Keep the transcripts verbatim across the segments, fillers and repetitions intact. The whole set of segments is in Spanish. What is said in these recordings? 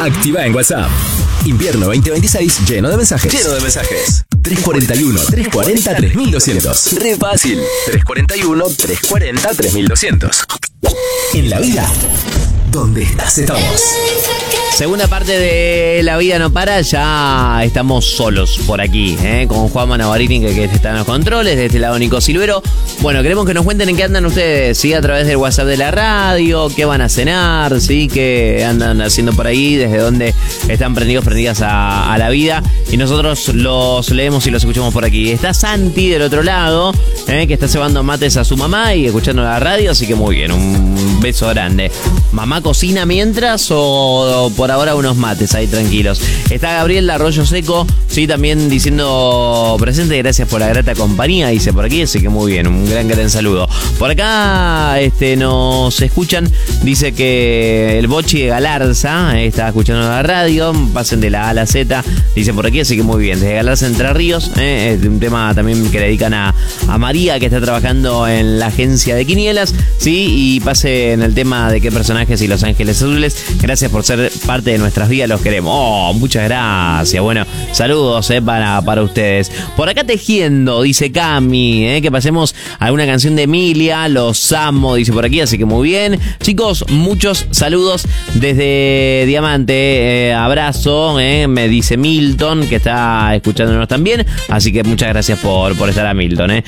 Activa en WhatsApp. Invierno veinte veintiséis lleno de mensajes. Lleno de mensajes. tres cuarenta y uno, trescientos cuarenta, tres mil doscientos. Re fácil. tres cuarenta y uno, trescientos cuarenta, tres mil doscientos. En la vida, donde estás, estamos. Segunda parte de La Vida No Para, ya estamos solos por aquí, ¿eh? Con Juanma Navarini, que, que está en los controles, de este lado Nico Silvero. Bueno, queremos que nos cuenten en qué andan ustedes, ¿sí? A través del WhatsApp de la radio, qué van a cenar, ¿sí? Qué andan haciendo por ahí, desde dónde están prendidos, prendidas a, a la vida. Y nosotros los leemos y los escuchamos por aquí. Está Santi del otro lado, ¿eh? Que está cebando mates a su mamá y escuchando la radio, así que muy bien, un beso grande. ¿Mamá cocina mientras o por ahora unos mates ahí tranquilos? Está Gabriel de Arroyo Seco, sí, también diciendo presente, gracias por la grata compañía, dice por aquí, así que muy bien, un gran gran saludo. Por acá este, nos escuchan, dice que el Bochi de Galarza eh, está escuchando la radio, pasen de la A a la Z, dice por aquí, así que muy bien, desde Galarza Entre Ríos, eh, es un tema también que le dedican a, a María, que está trabajando en la agencia de Quinielas, sí, y pase en el tema de qué personajes y Los Ángeles Azules, gracias por ser parte de nuestras vidas, los queremos. Oh, muchas gracias. Bueno, saludos eh, para, para ustedes. Por acá tejiendo, dice Cami, eh, que pasemos alguna canción de Emilia, los amo, dice por aquí, así que muy bien. Chicos, muchos saludos desde Diamante, eh, abrazo, eh, me dice Milton, que está escuchándonos también, así que muchas gracias por, por estar a Milton. Eh.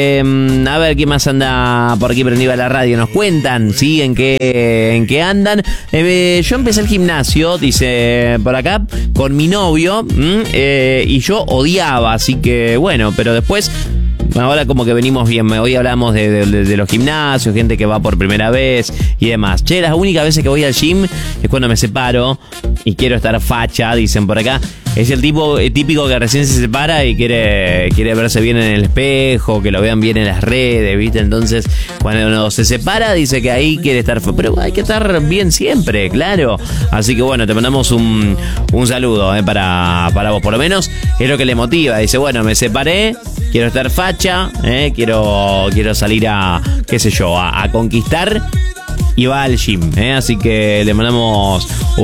Eh, a ver, ¿quién más anda por aquí prendido a la radio? Nos cuentan, ¿sí? En qué, en qué andan. Eh, yo empecé el gimnasio, dice por acá, con mi novio, eh, y yo odiaba, así que bueno, pero después, ahora como que venimos bien. Hoy hablamos de, de, de los gimnasios, gente que va por primera vez y demás. Che, las únicas veces que voy al gym es cuando me separo y quiero estar facha, dicen por acá. Es el tipo el típico que recién se separa y quiere, quiere verse bien en el espejo, que lo vean bien en las redes, ¿viste? Entonces, cuando uno se separa, dice que ahí quiere estar... Pero hay que estar bien siempre, claro. Así que bueno, te mandamos un, un saludo eh, para, para vos. Por lo menos es lo que le motiva. Dice, bueno, me separé, quiero estar facha, eh, quiero, quiero salir a, qué sé yo, a, a conquistar... Y va al gym, ¿eh? Así que le mandamos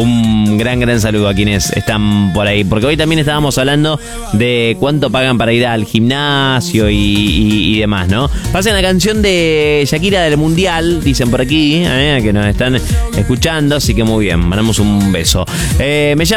un gran, gran saludo a quienes están por ahí. Porque hoy también estábamos hablando de cuánto pagan para ir al gimnasio y, y, y demás, ¿no? Pasen la canción de Shakira del Mundial, dicen por aquí, ¿eh? Que nos están escuchando, así que muy bien, mandamos un beso. Eh, me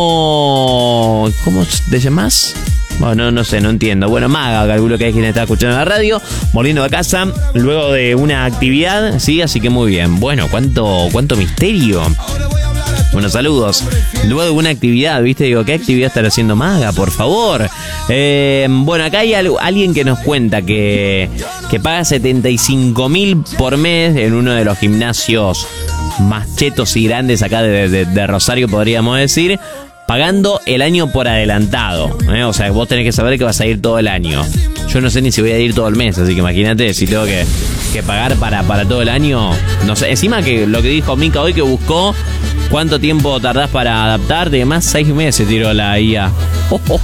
llamo... ¿Cómo te llamas? Bueno, no, no sé, no entiendo. Bueno, Maga, calculo que hay quien está escuchando la radio, volviendo a casa luego de una actividad, sí, así que muy bien. Bueno, cuánto, cuánto misterio. Bueno, saludos. Luego de una actividad, ¿viste? Digo, ¿qué actividad estará haciendo Maga? Por favor. Eh, bueno, acá hay algo, alguien que nos cuenta que, que paga setenta y cinco mil por mes en uno de los gimnasios más chetos y grandes acá de, de, de Rosario, podríamos decir, pagando el año por adelantado, ¿eh? O sea, vos tenés que saber que vas a ir todo el año. Yo no sé ni si voy a ir todo el mes, así que imagínate si tengo que, que pagar para, para todo el año. No sé, encima que lo que dijo Mica hoy, que buscó cuánto tiempo tardás para adaptarte y demás, seis meses tiró la I A. Oh, oh,